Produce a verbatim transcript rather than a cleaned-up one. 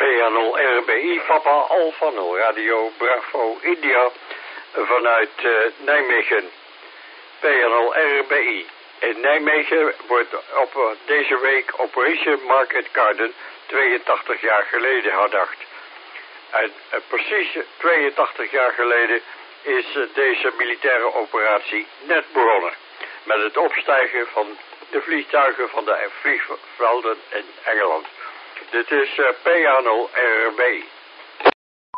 P nul R B I, Papa Alpha nul, Radio Bravo India, vanuit uh, Nijmegen. P nul R B I. In Nijmegen wordt op uh, deze week Operation Market Garden tweeëntachtig jaar geleden herdacht. En uh, precies tweeëntachtig jaar geleden is uh, deze militaire operatie net begonnen. Met het opstijgen van de vliegtuigen van de vliegvelden in Engeland. Dit is uh, P nul R B I.